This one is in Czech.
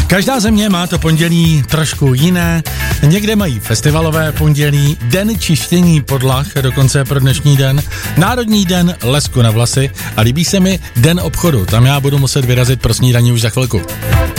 Každá země má to pondělí trošku jiné. Někde mají festivalové pondělí, den čištění podlah, dokonce pro dnešní den, Národní den lesku na vlasy a líbí se mi den obchodu. Tam já budu muset vyrazit pro snídaní už za chvilku.